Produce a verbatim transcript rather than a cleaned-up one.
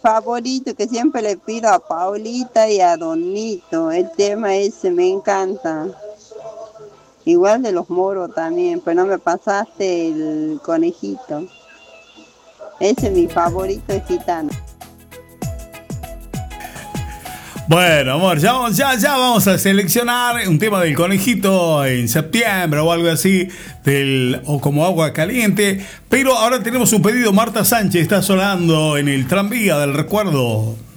favorito que siempre le pido a Paulita y a Donito. El tema ese me encanta. Igual de los moros también, pero no me pasaste el conejito. Ese es mi favorito, es gitano. Bueno, amor, ya, vamos- ya, ya vamos a seleccionar un tema del conejito en septiembre o algo así, del, o como agua caliente. Pero ahora tenemos un pedido. Marta Sánchez está sonando en el tranvía del recuerdo.